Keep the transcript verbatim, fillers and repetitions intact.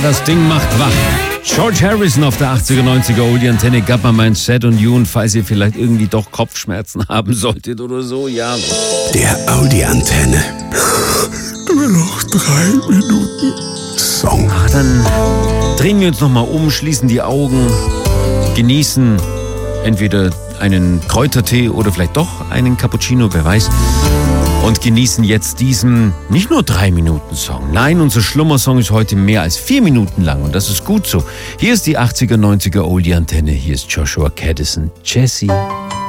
das Ding macht wach. George Harrison auf der achtziger, neunziger Oldie Antenne, gab mal mein Set und You, und falls ihr vielleicht irgendwie doch Kopfschmerzen haben solltet oder so, ja. Der Audi Antenne. Nur noch drei Minuten Song. Ach, dann drehen wir uns nochmal um, schließen die Augen, genießen entweder einen Kräutertee oder vielleicht doch einen Cappuccino, wer weiß. Und genießen jetzt diesen nicht nur drei Minuten Song. Nein, unser Schlummersong ist heute mehr als vier Minuten lang und das ist gut so. Hier ist die achtziger, neunziger Oldie Antenne. Hier ist Joshua Caddison, Jessie.